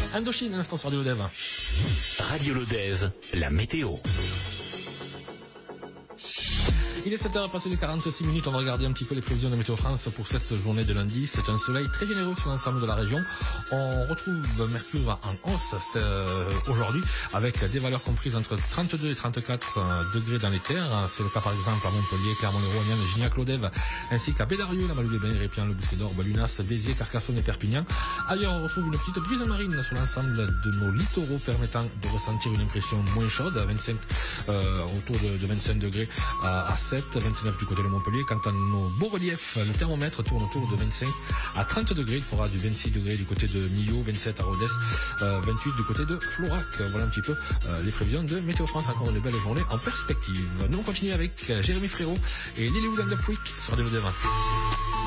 Indochine, un instant sur Radio Lodev. Radio Lodev, la météo. Il est 7h passé de 46 minutes, on va regarder un petit peu les prévisions de Météo France pour cette journée de lundi. C'est un soleil très généreux sur l'ensemble de la région. On retrouve Mercure en hausse aujourd'hui avec des valeurs comprises entre 32 et 34 degrés dans les terres. C'est le cas par exemple à Montpellier, Clermont-Lérault, Gignac, Lodève, ainsi qu'à Bédarieux, la Malou-les-Bains, Répian, le Bousquet d'Or, Lunas, Béziers, Carcassonne et Perpignan. Ailleurs, on retrouve une petite brise marine sur l'ensemble de nos littoraux permettant de ressentir une impression moins chaude à 25, autour de 25 degrés à 7, 29 du côté de Montpellier. Quant à nos beaux reliefs, le thermomètre tourne autour de 25 à 30 degrés. Il fera du 26 degrés du côté de Millau, 27 à Rodez, 28 du côté de Florac. Voilà un petit peu les prévisions de Météo France. Encore une belle journée en perspective. Nous on continue avec Jérémy Frérot et Lily Wood and the Pouic sur Radio Lodev.